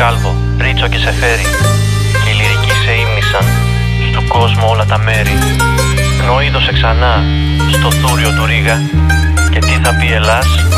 κάλβο, ρίτσο και σε φέρει. Και οι λυρικοί σε ήμνησαν στου κόσμου όλα τα μέρη. Πνοή δώσε ξανά στο θούριο του Ρήγα. Και τι θα πει Ελλάς?